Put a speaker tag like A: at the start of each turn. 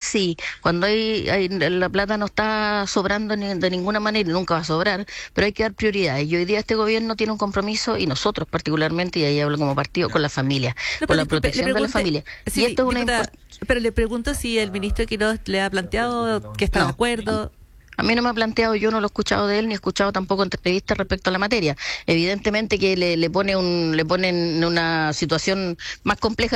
A: sí, cuando la plata no está sobrando de ninguna manera y nunca va a sobrar, pero hay que dar prioridades. Y hoy día este gobierno tiene un compromiso, y nosotros particularmente, y ahí hablo como partido, con la familia,
B: No,
A: por
B: pero
A: la protección de la familia. Y
B: sí,
A: esto es una
B: diputada, pero le pregunto si el ministro Quiroz le ha planteado que está de
A: no.
B: acuerdo.
A: A mí no me ha planteado, yo no lo he escuchado de él, ni he escuchado tampoco entrevistas respecto a la materia. Evidentemente que le ponen una situación más compleja